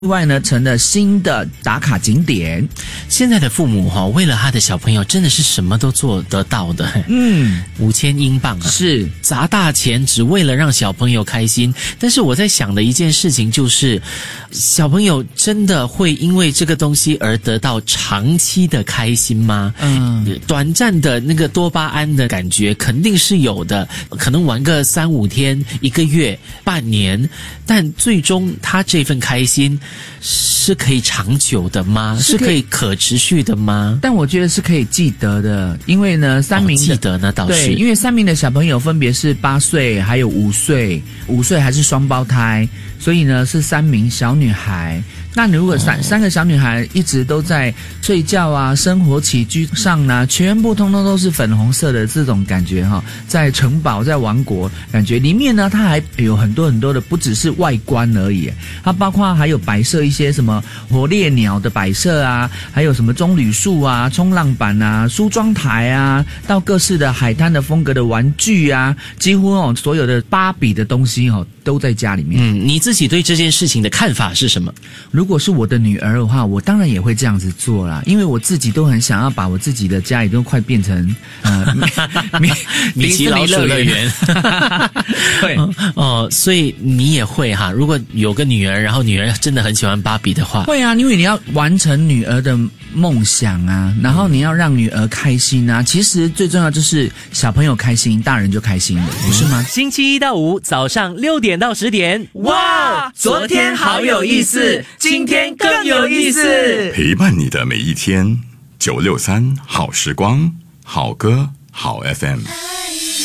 另外呢，成了新的打卡景点。 现在的父母为了他的小朋友真的是什么都做得到的。5000英镑啊， 是砸大钱只为了让小朋友开心。但是我在想的一件事情就是，小朋友真的会因为这个东西而得到长期的开心吗？短暂的那个多巴胺的感觉肯定是有的，可能玩个3-5天、1个月、半年，但最终他这份开心是可以长久的吗？是可以可持续的吗？ 但我觉得是可以记得的，因为呢，3名的记得呢倒是对，因为3名的小朋友分别是8岁，还有5岁，5岁还是双胞胎，所以呢是3名小女孩。那你如果三个小女孩一直都在睡觉啊、生活起居上呢，全部通通都是粉红色的这种感觉在城堡、在王国感觉里面呢，它还有很多很多的，不只是外观而已，它包括还有摆设一些什么火烈鸟的摆设啊，还有什么棕榈树啊、冲浪板啊、梳妆台啊，到各式的海滩的风格的玩具啊，几乎所有的芭比的东西都在家里面。 你自己对这件事情的看法是什么？ 如果是我的女儿的话，我当然也会这样子做啦，因为我自己都很想要把我自己的家里都快变成米奇老鼠乐园。 对所以你也会哈？如果有个女儿，然后女儿真的很喜欢芭比的话， 会啊，因为你要完成女儿的梦想啊，然后你要让女儿开心啊。其实最重要就是小朋友开心，大人就开心了，不是吗？ 星期1到5早上6点到10点， 哇，昨天好有意思，今天更有意思， 陪伴你的每一天，963好时光，好歌好 FM。